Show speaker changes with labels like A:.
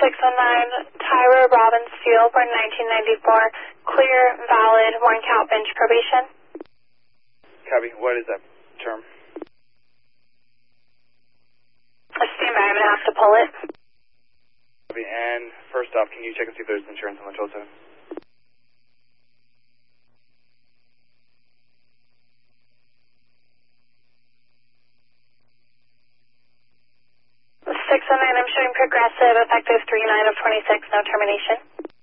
A: Tyra Robbins Field, born 1994, clear, valid, 1 count bench probation.
B: Copy. What is that term?
A: Stand by, I'm going to have to pull it.
B: Copy. And first off, can you check and see if there's insurance on the 12-7?
A: I'm showing progressive, effective 3/9 of 26, no termination.